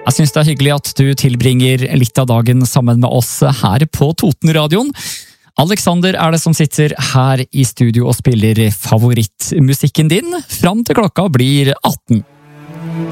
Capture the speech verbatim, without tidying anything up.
Jeg synes det er hyggelig at du tilbringer litt av dagen sammen med oss her på Totenradioen. Alexander er det som sitter her i studio og spiller favorittmusikken din, fram til klokka blir atten.